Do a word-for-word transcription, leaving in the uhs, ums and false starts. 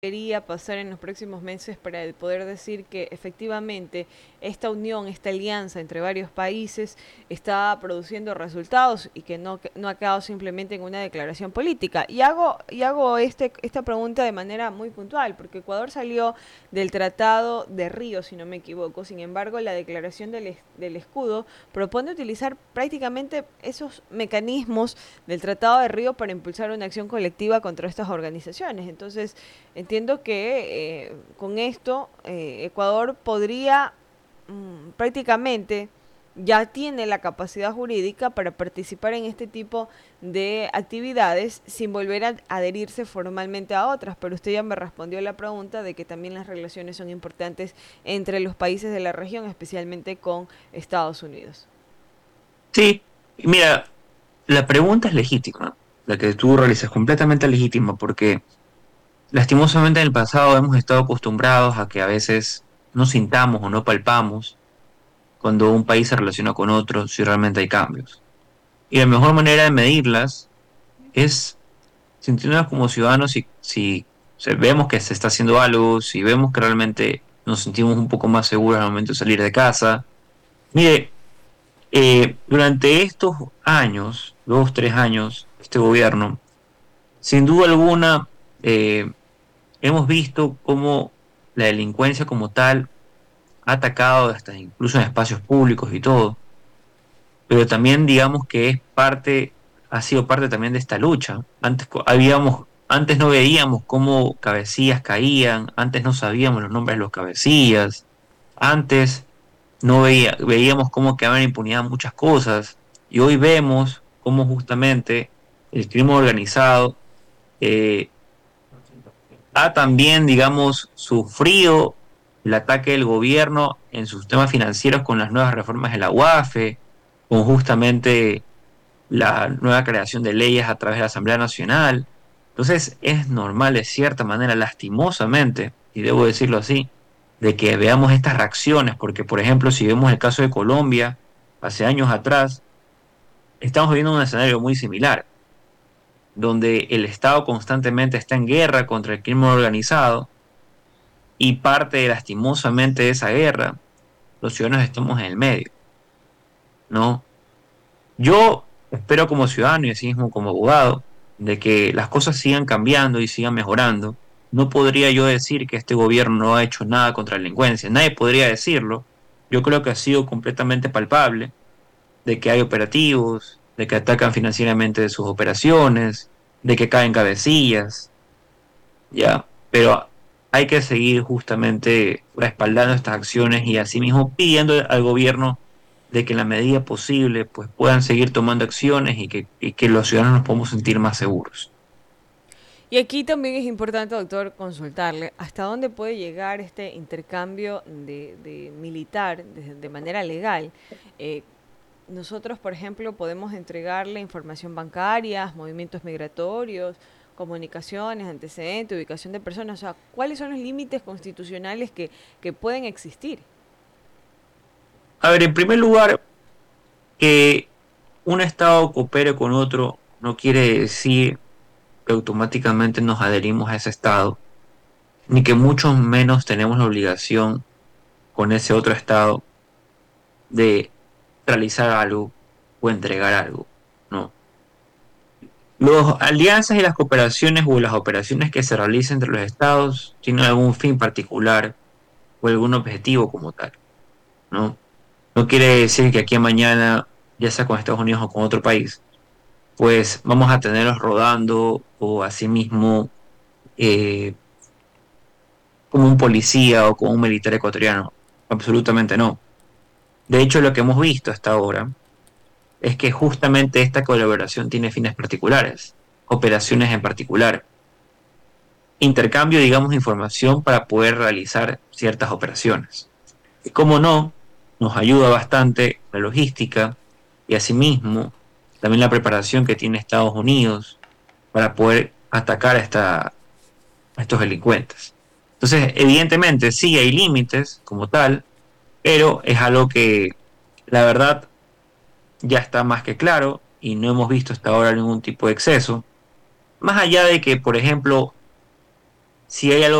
debería pasar en los próximos meses para poder decir que efectivamente esta unión, esta alianza entre varios países está produciendo resultados y que no, que no ha quedado simplemente en una declaración política? Y hago, y hago este, esta pregunta de manera muy puntual, porque Ecuador salió del Tratado de Río, si no me equivoco. Sin embargo, la declaración del, es- del escudo propone utilizar prácticamente esos mecanismos del Tratado de Río para impulsar una acción colectiva contra estas organizaciones. Entonces, entiendo que eh, con esto eh, Ecuador podría mm, prácticamente ya tiene la capacidad jurídica para participar en este tipo de actividades sin volver a adherirse formalmente a otras. Pero usted ya me respondió la pregunta de que también las relaciones son importantes entre los países de la región, especialmente con Estados Unidos. Sí, y mira, la pregunta es legítima, la que tú realizas, completamente legítima, porque lastimosamente en el pasado hemos estado acostumbrados a que a veces no sintamos o no palpamos cuando un país se relaciona con otro, si realmente hay cambios. Y la mejor manera de medirlas es sintiéndonos como ciudadanos si, si, si vemos que se está haciendo algo, si vemos que realmente nos sentimos un poco más seguros al momento de salir de casa. Mire, eh, durante estos años, dos, tres años, este gobierno, sin duda alguna, eh, hemos visto cómo la delincuencia como tal ha atacado hasta incluso en espacios públicos y todo, pero también digamos que es parte, ha sido parte también de esta lucha. Antes co- habíamos, antes no veíamos cómo cabecillas caían, antes no sabíamos los nombres de los cabecillas, antes no veía, veíamos cómo quedaban en impunidad muchas cosas, y hoy vemos cómo justamente el crimen organizado eh, ha también, digamos, sufrido el ataque del gobierno en sus temas financieros con las nuevas reformas de la U A F E, con justamente la nueva creación de leyes a través de la Asamblea Nacional. Entonces es normal, de cierta manera, lastimosamente, y debo decirlo así, de que veamos estas reacciones, porque por ejemplo, si vemos el caso de Colombia, hace años atrás, estamos viviendo un escenario muy similar, donde el Estado constantemente está en guerra contra el crimen organizado y parte lastimosamente de esa guerra, los ciudadanos estamos en el medio, ¿no? Yo espero como ciudadano y así mismo como abogado de que las cosas sigan cambiando y sigan mejorando. No podría yo decir que este gobierno no ha hecho nada contra la delincuencia. Nadie podría decirlo. Yo creo que ha sido completamente palpable de que hay operativos, de que atacan financieramente de sus operaciones, de que caen cabecillas, ¿ya? Pero hay que seguir justamente respaldando estas acciones y asimismo pidiendo al gobierno de que en la medida posible pues puedan seguir tomando acciones y que, y que los ciudadanos nos podamos sentir más seguros. Y aquí también es importante, doctor, consultarle hasta dónde puede llegar este intercambio de, de militar de, de manera legal. Eh, Nosotros, por ejemplo, podemos entregarle información bancaria, movimientos migratorios, comunicaciones, antecedentes, ubicación de personas. O sea, ¿cuáles son los límites constitucionales que, que pueden existir? A ver, en primer lugar, que un Estado coopere con otro no quiere decir que automáticamente nos adherimos a ese Estado, ni que mucho menos tenemos la obligación con ese otro Estado de realizar algo o entregar algo, ¿no? Las alianzas y las cooperaciones o las operaciones que se realicen entre los estados tienen algún fin particular o algún objetivo como tal, ¿no? No quiere decir que aquí a mañana, ya sea con Estados Unidos o con otro país, pues vamos a tenerlos rodando o asimismo eh, como un policía o como un militar ecuatoriano. Absolutamente no. De hecho, lo que hemos visto hasta ahora es que justamente esta colaboración tiene fines particulares, operaciones en particular, intercambio, digamos, de información para poder realizar ciertas operaciones. Y como no, nos ayuda bastante la logística y asimismo también la preparación que tiene Estados Unidos para poder atacar a, esta, a estos delincuentes. Entonces, evidentemente, sí hay límites como tal, pero es algo que la verdad ya está más que claro y no hemos visto hasta ahora ningún tipo de exceso. Más allá de que, por ejemplo, si hay algo